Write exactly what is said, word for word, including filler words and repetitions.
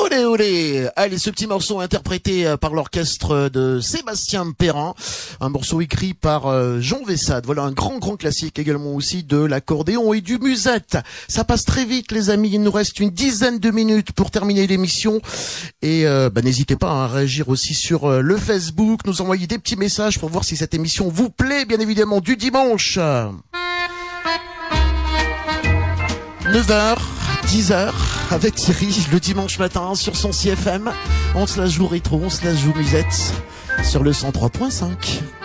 Olé olé. Allez, ce petit morceau interprété par l'orchestre de Sébastien Perrin, un morceau écrit par Jean Vessade. Voilà un grand grand classique également aussi de l'accordéon et du musette. Ça passe très vite les amis, il nous reste une dizaine de minutes pour terminer l'émission et euh, bah, n'hésitez pas à réagir aussi sur euh, le Facebook, nous envoyer des petits messages pour voir si cette émission vous plaît, bien évidemment, du dimanche. neuf heures, dix heures, avec Thierry, le dimanche matin, sur son C F M. On se la joue rétro, on se la joue musette, sur le cent trois point cinq.